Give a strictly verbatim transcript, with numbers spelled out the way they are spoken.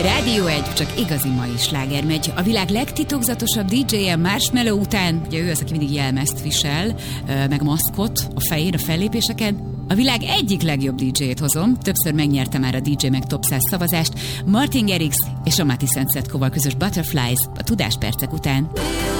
Rádió egy, csak igazi mai sláger megy. A világ legtitokzatosabb dé dzsé-je Marshmello után, ugye ő az, aki mindig jelmezt visel, meg maszkot a fején, a fellépéseken. A világ egyik legjobb dé dzsé-jét hozom, többször megnyerte már a dé dzsé meg Top száz szavazást, Martin Garrix és a Mati Szentszetkoval közös Butterflies a Tudáspercek után.